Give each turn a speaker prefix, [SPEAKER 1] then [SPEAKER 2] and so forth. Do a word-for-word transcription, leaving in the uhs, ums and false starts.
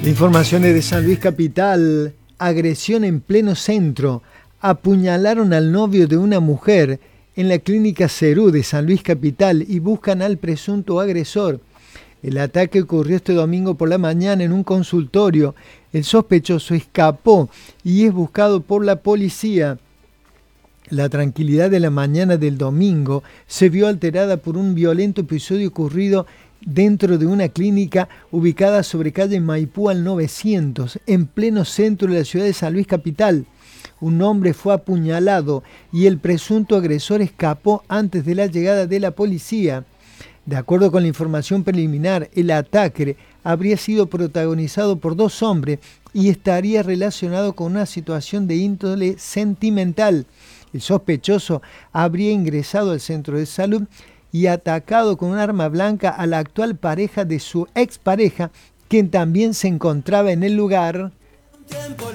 [SPEAKER 1] Informaciones de San Luis Capital. Agresión en pleno centro. Apuñalaron al novio de una mujer en la clínica Cerú de San Luis Capital y buscan al presunto agresor. El ataque ocurrió este domingo por la mañana en un consultorio. El sospechoso escapó y es buscado por la policía. La tranquilidad de la mañana del domingo se vio alterada por un violento episodio ocurrido dentro de una clínica ubicada sobre calle Maipú al novecientos, en pleno centro de la ciudad de San Luis Capital. Un hombre fue apuñalado y el presunto agresor escapó antes de la llegada de la policía. De acuerdo con la información preliminar, el ataque habría sido protagonizado por dos hombres y estaría relacionado con una situación de índole sentimental. El sospechoso habría ingresado al centro de salud y atacado con un arma blanca a la actual pareja de su expareja, quien también se encontraba en el lugar.